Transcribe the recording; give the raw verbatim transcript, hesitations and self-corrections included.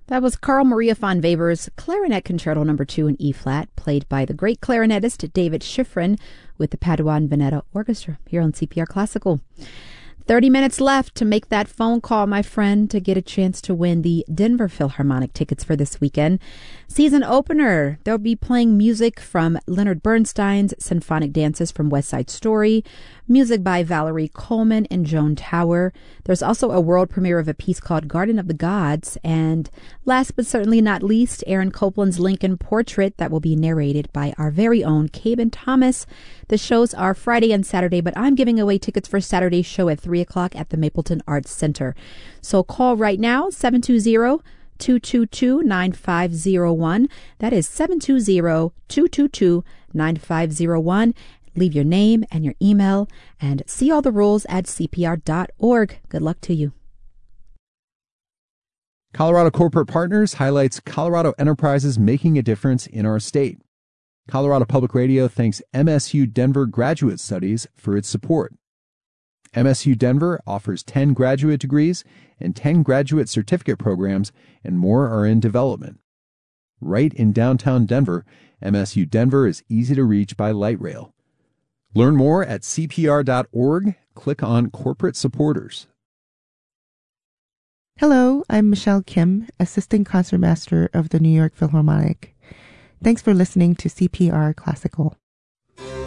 That was Carl Maria von Weber's Clarinet Concerto Number two in E-flat, played by the great clarinetist David Schifrin with the Paduan Veneta Orchestra here on C P R Classical. thirty minutes left to make that phone call, my friend, to get a chance to win the Denver Philharmonic tickets for this weekend. Season opener, they'll be playing music from Leonard Bernstein's Symphonic Dances from West Side Story, music by Valerie Coleman and Joan Tower. There's also a world premiere of a piece called Garden of the Gods. And last but certainly not least, Aaron Copland's Lincoln Portrait that will be narrated by our very own Caben Thomas. The shows are Friday and Saturday, but I'm giving away tickets for Saturday's show at three o'clock at the Mapleton Arts Center. So call right now, seven two zero, two two two, nine five zero one. That is seven two zero, two two two, nine five zero one. Leave your name and your email and see all the rules at C P R dot org. Good luck to you. Colorado Corporate Partners highlights Colorado enterprises making a difference in our state. Colorado Public Radio thanks M S U Denver Graduate Studies for its support. M S U Denver offers ten graduate degrees and ten graduate certificate programs, and more are in development. Right in downtown Denver, M S U Denver is easy to reach by light rail. Learn more at C P R dot org. Click on Corporate Supporters. Hello, I'm Michelle Kim, Assistant Concertmaster of the New York Philharmonic. Thanks for listening to C P R Classical.